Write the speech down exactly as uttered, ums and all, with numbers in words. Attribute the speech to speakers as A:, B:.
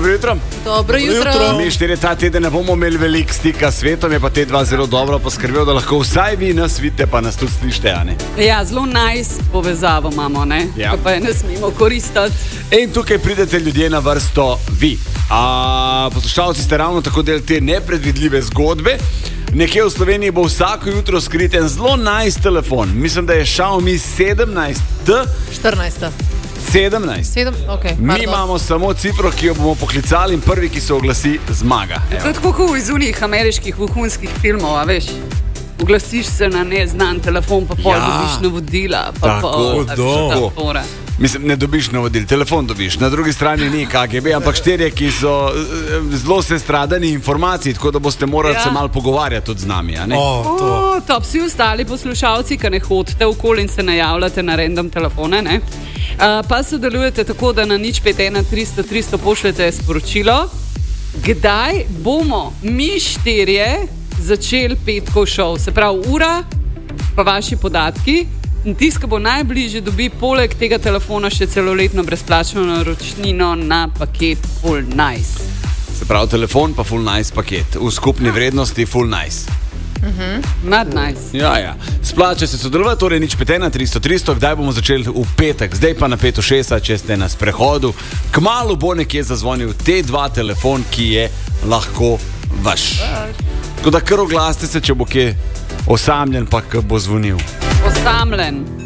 A: Dobro jutro.
B: Dobro jutro.
A: Mi štiri ta teden ne bomo imeli veliko stika s svetom, je pa te dva zelo dobro poskrbel, da lahko vsaj vi nas vidite, pa nas tudi slište, a ne?
B: Ja, zelo nice povezavo imamo, ne?
A: Ja.
B: Pa je ne smemo koristiti.
A: In tukaj pridete ljudje na vrsto vi. A, poslušalci ste ravno tako del te nepredvidljive zgodbe. Nekje v Sloveniji bo vsako jutro skrit en zelo nice telefon. Mislim, da je Xiaomi sedemnajst T.
C: štirinajst.
A: sedemnajst.
C: sedem, okej.
A: Mi
C: pardon.
A: imamo samo cifro, ki jo bomo poklicali in prvi, ki se oglasi, zmaga.
B: To je tako kot iz unih ameriških vohunskih filmov, a veš? Oglasiš se na neznan telefon, pa pol
A: Ja.
B: dobiš navodila. Pa
A: Tako,
B: pol,
A: tako.
B: ta fora.
A: Mislim, ne dobiš navodil, telefon dobiš. Na drugi strani ni K G B, ampak štirje, ki so eh, zelo sestradani informacij, tako da boste morali
B: Ja.
A: se malo pogovarjati tudi z nami. A ne?
D: O, to.
B: O, top, vsi ostali poslušalci, ki ne hodite okoli in se najavljate na random telefone, ne? Uh, pa sodelujete tako, da na nič pet ena tristo tristo pošljete sporočilo, kdaj bomo mi štirje začeli petkov šov, se pravi ura, pa vaši podatki. In tisti, ki bo najbližje, dobi poleg tega telefona še celoletno brezplačno naročnino na paket Full Nice.
A: Se pravi, telefon pa full nice paket. V skupni vrednosti full nice.
B: Mad nice.
A: Ja, ja. Splača se sodelovati, torej nič pet ena tristo tristo, kdaj bomo začeli v petek, zdaj pa na pet šest, če ste na sprehodu. Kmalu bo nekje zazvonil te dva telefon, ki je lahko vaš. Tako da kar oglasite se, če bo kje osamljen, pa ko bo zvonil.
B: Osamljen.